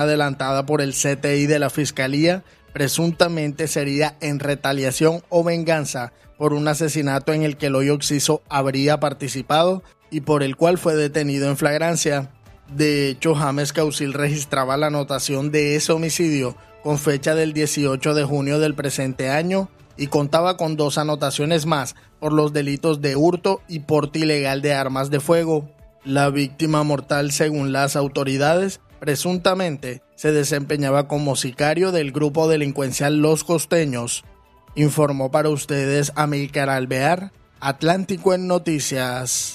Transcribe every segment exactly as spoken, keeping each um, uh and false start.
adelantada por el C T I de la Fiscalía presuntamente sería en retaliación o venganza por un asesinato en el que Eloy Oxiso habría participado y por el cual fue detenido en flagrancia. De hecho, James Causil registraba la anotación de ese homicidio con fecha del dieciocho de junio del presente año y contaba con dos anotaciones más por los delitos de hurto y porte ilegal de armas de fuego. La víctima mortal, según las autoridades, presuntamente se desempeñaba como sicario del grupo delincuencial Los Costeños. Informó para ustedes Amílcar Alvear, Atlántico en Noticias.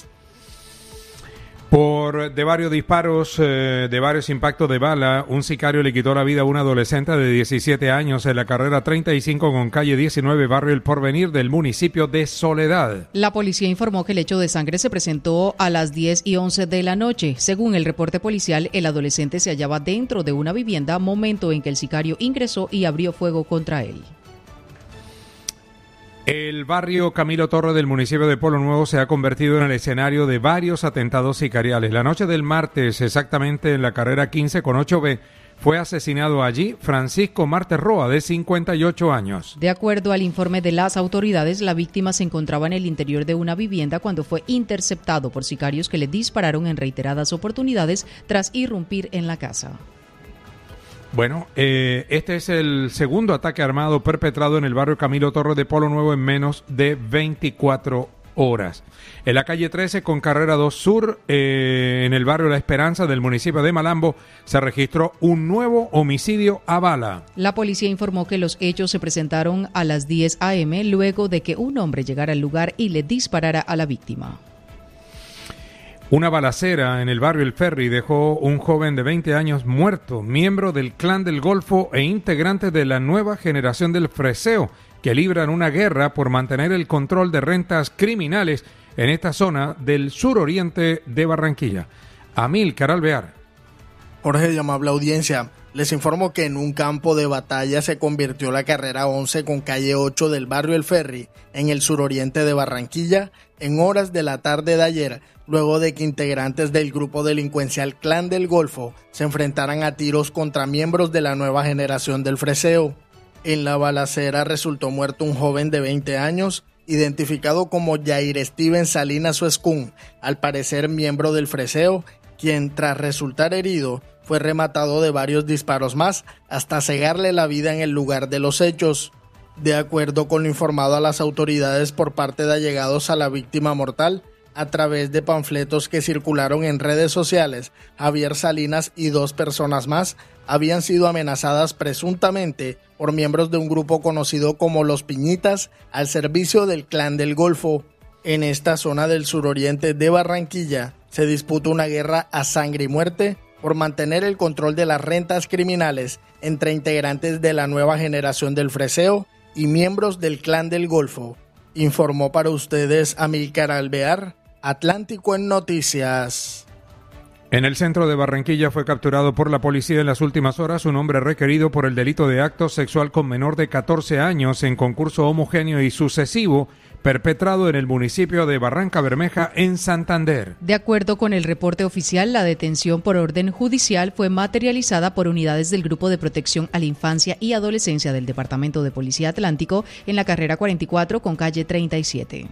Por de varios disparos, eh, de varios impactos de bala, un sicario le quitó la vida a una adolescente de diecisiete años en la carrera treinta y cinco con calle diecinueve, barrio El Porvenir del municipio de Soledad. La policía informó que el hecho de sangre se presentó a las diez y once de la noche. Según el reporte policial, el adolescente se hallaba dentro de una vivienda, momento en que el sicario ingresó y abrió fuego contra él. El barrio Camilo Torre del municipio de Polo Nuevo se ha convertido en el escenario de varios atentados sicariales. La noche del martes, exactamente en la carrera quince con ocho B, fue asesinado allí Francisco Martes Roa, de cincuenta y ocho años. De acuerdo al informe de las autoridades, la víctima se encontraba en el interior de una vivienda cuando fue interceptado por sicarios que le dispararon en reiteradas oportunidades tras irrumpir en la casa. Bueno, eh, este es el segundo ataque armado perpetrado en el barrio Camilo Torre de Polo Nuevo en menos de veinticuatro horas. En la calle trece con carrera dos Sur, eh, en el barrio La Esperanza del municipio de Malambo, se registró un nuevo homicidio a bala. La policía informó que los hechos se presentaron a las diez a eme luego de que un hombre llegara al lugar y le disparara a la víctima. Una balacera en el barrio El Ferry dejó un joven de veinte años muerto, miembro del Clan del Golfo e integrante de la nueva generación del Freseo, que libran una guerra por mantener el control de rentas criminales en esta zona del suroriente de Barranquilla. Amílcar Alvear. Jorge de amable audiencia, les informo que en un campo de batalla se convirtió la carrera once con calle ocho del barrio El Ferry, en el suroriente de Barranquilla, en horas de la tarde de ayer, luego de que integrantes del grupo delincuencial Clan del Golfo se enfrentaran a tiros contra miembros de la nueva generación del Freseo. En la balacera resultó muerto un joven de veinte años, identificado como Jair Steven Salinas Suescún, al parecer miembro del Freseo, quien tras resultar herido fue rematado de varios disparos más hasta cegarle la vida en el lugar de los hechos. De acuerdo con lo informado a las autoridades por parte de allegados a la víctima mortal, a través de panfletos que circularon en redes sociales, Javier Salinas y dos personas más habían sido amenazadas presuntamente por miembros de un grupo conocido como Los Piñitas al servicio del Clan del Golfo. En esta zona del suroriente de Barranquilla se disputa una guerra a sangre y muerte por mantener el control de las rentas criminales entre integrantes de la nueva generación del Freseo y miembros del Clan del Golfo. Informó para ustedes Amílcar Alvear, Atlántico en Noticias. En el centro de Barranquilla fue capturado por la policía en las últimas horas un hombre requerido por el delito de acto sexual con menor de catorce años en concurso homogéneo y sucesivo perpetrado en el municipio de Barranca Bermeja, en Santander. De acuerdo con el reporte oficial, la detención por orden judicial fue materializada por unidades del Grupo de Protección a la Infancia y Adolescencia del Departamento de Policía Atlántico en la carrera cuarenta y cuatro con calle treinta y siete.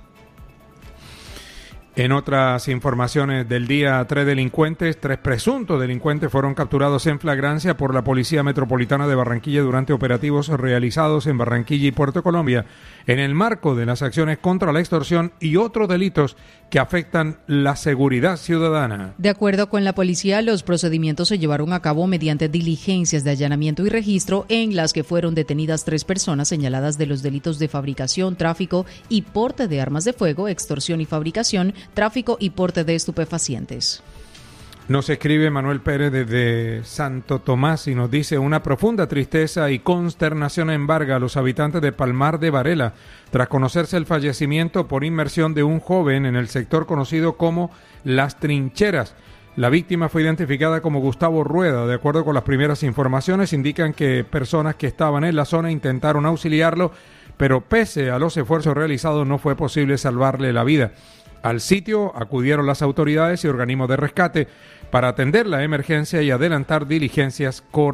En otras informaciones del día, tres delincuentes, tres presuntos delincuentes fueron capturados en flagrancia por la Policía Metropolitana de Barranquilla durante operativos realizados en Barranquilla y Puerto Colombia en el marco de las acciones contra la extorsión y otros delitos que afectan la seguridad ciudadana. De acuerdo con la policía, los procedimientos se llevaron a cabo mediante diligencias de allanamiento y registro en las que fueron detenidas tres personas señaladas de los delitos de fabricación, tráfico y porte de armas de fuego, extorsión y fabricación, tráfico y porte de estupefacientes. Nos escribe Manuel Pérez desde Santo Tomás y nos dice: una profunda tristeza y consternación embarga a los habitantes de Palmar de Varela tras conocerse el fallecimiento por inmersión de un joven en el sector conocido como Las Trincheras. La víctima fue identificada como Gustavo Rueda. De acuerdo con las primeras informaciones, indican que personas que estaban en la zona intentaron auxiliarlo, pero pese a los esfuerzos realizados no fue posible salvarle la vida. Al sitio acudieron las autoridades y organismos de rescate para atender la emergencia y adelantar diligencias correspondientes.